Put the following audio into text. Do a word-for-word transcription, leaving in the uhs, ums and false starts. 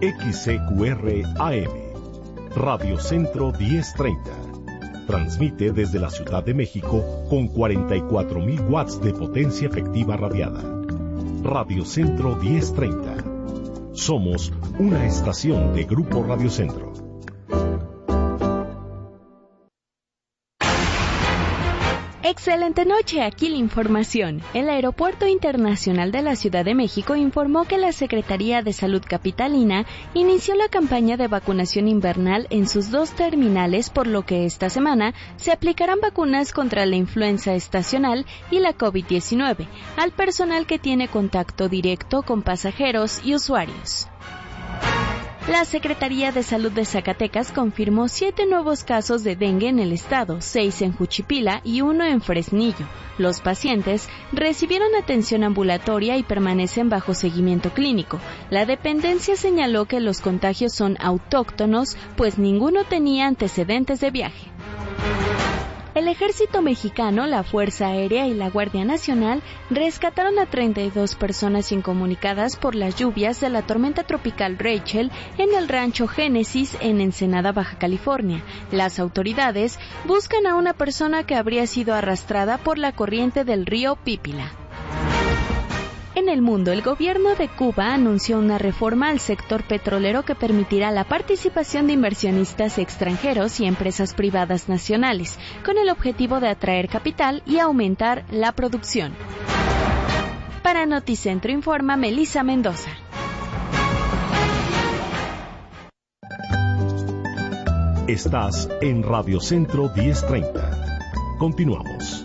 X C Q R A M, Radio Centro diez treinta. Transmite desde la Ciudad de México con cuarenta y cuatro mil watts de potencia efectiva radiada. Radio Centro diez treinta. Somos una estación de Grupo Radio Centro. Excelente noche, aquí la información. El Aeropuerto Internacional de la Ciudad de México informó que la Secretaría de Salud Capitalina inició la campaña de vacunación invernal en sus dos terminales, por lo que esta semana se aplicarán vacunas contra la influenza estacional y la COVID diecinueve al personal que tiene contacto directo con pasajeros y usuarios. La Secretaría de Salud de Zacatecas confirmó siete nuevos casos de dengue en el estado, seis en Juchipila y uno en Fresnillo. Los pacientes recibieron atención ambulatoria y permanecen bajo seguimiento clínico. La dependencia señaló que los contagios son autóctonos, pues ninguno tenía antecedentes de viaje. El Ejército Mexicano, la Fuerza Aérea y la Guardia Nacional rescataron a treinta y dos personas incomunicadas por las lluvias de la tormenta tropical Rachel en el rancho Génesis en Ensenada, Baja California. Las autoridades buscan a una persona que habría sido arrastrada por la corriente del río Pípila. En el mundo, el gobierno de Cuba anunció una reforma al sector petrolero que permitirá la participación de inversionistas extranjeros y empresas privadas nacionales, con el objetivo de atraer capital y aumentar la producción. Para Noticentro informa Melissa Mendoza. Estás en Radio Centro diez treinta. Continuamos.